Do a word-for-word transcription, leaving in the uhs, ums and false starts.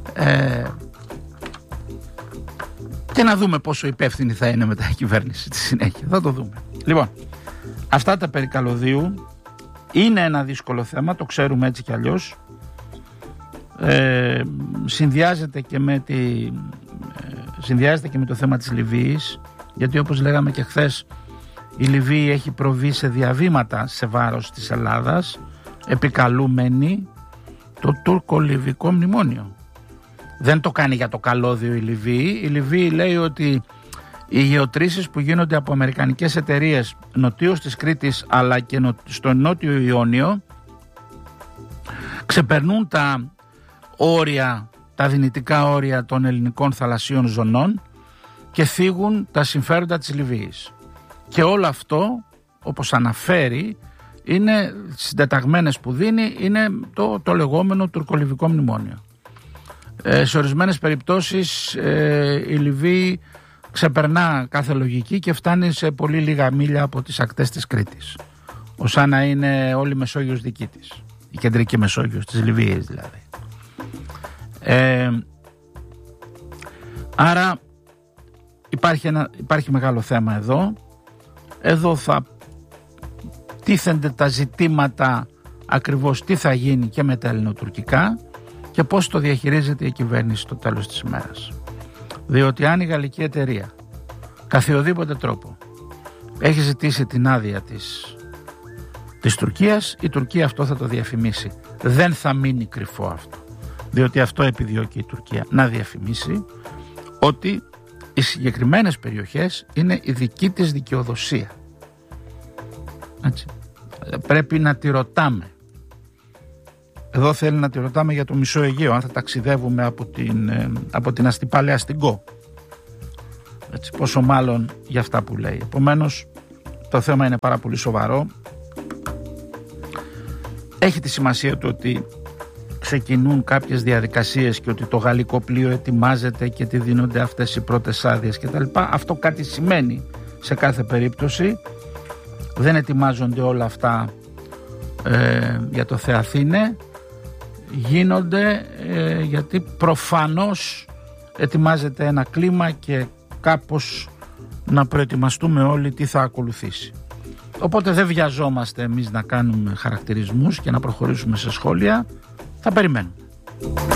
Ε, και να δούμε πόσο υπεύθυνη θα είναι μετά η κυβέρνηση στη συνέχεια. Θα το δούμε. Λοιπόν, αυτά τα περί καλωδίου είναι ένα δύσκολο θέμα, το ξέρουμε έτσι κι αλλιώς. Ε, συνδυάζεται και με τη, ε, συνδυάζεται και με το θέμα της Λιβύης, γιατί όπως λέγαμε και χθες, η Λιβύη έχει προβεί σε διαβήματα σε βάρος της Ελλάδας, επικαλούμενη το τουρκο-λιβικό μνημόνιο. Δεν το κάνει για το καλώδιο η Λιβύη. Η Λιβύη λέει ότι οι γεωτρήσεις που γίνονται από αμερικανικές εταιρείες νοτίως της Κρήτης αλλά και στο νότιο Ιόνιο ξεπερνούν τα όρια, τα δυνητικά όρια των ελληνικών θαλασσίων ζωνών και θίγουν τα συμφέροντα της Λιβύης. Και όλο αυτό, όπως αναφέρει, είναι συντεταγμένες που δίνει, είναι το, το λεγόμενο τουρκολιβικό μνημόνιο. Ε, σε ορισμένες περιπτώσεις ε, η Λιβύη ξεπερνά κάθε λογική και φτάνει σε πολύ λίγα μίλια από τις ακτές της Κρήτης, ως να είναι όλη η Μεσόγειος δική της, η κεντρική Μεσόγειος της Λιβύης δηλαδή. Ε, άρα υπάρχει, ένα, υπάρχει μεγάλο θέμα εδώ. Εδώ θα τίθενται τα ζητήματα ακριβώς τι θα γίνει και με τα ελληνοτουρκικά και πώς το διαχειρίζεται η κυβέρνηση στο τέλος της ημέρας. Διότι αν η γαλλική εταιρεία καθιοδήποτε τρόπο έχει ζητήσει την άδεια της, της Τουρκίας, η Τουρκία αυτό θα το διαφημίσει. Δεν θα μείνει κρυφό αυτό. Διότι αυτό επιδιώκει η Τουρκία, να διαφημίσει ότι οι συγκεκριμένες περιοχές είναι η δική της δικαιοδοσία. Έτσι. Πρέπει να τη ρωτάμε. Εδώ θέλει να τη ρωτάμε για το μισό Αιγαίο, αν θα ταξιδεύουμε από την, από την Αστυπάλαια στην Κο. Έτσι, πόσο μάλλον για αυτά που λέει. Επομένως, το θέμα είναι πάρα πολύ σοβαρό. Έχει τη σημασία του ότι ξεκινούν κάποιες διαδικασίες και ότι το γαλλικό πλοίο ετοιμάζεται και ότι δίνονται αυτές οι πρώτες άδειες κτλ. Αυτό κάτι σημαίνει σε κάθε περίπτωση. Δεν ετοιμάζονται όλα αυτά ε, για το Θεαθήνε. Γίνονται ε, γιατί προφανώς ετοιμάζεται ένα κλίμα και κάπως να προετοιμαστούμε όλοι τι θα ακολουθήσει. Οπότε δεν βιαζόμαστε εμείς να κάνουμε χαρακτηρισμούς και να προχωρήσουμε σε σχόλια. Θα περιμένουμε.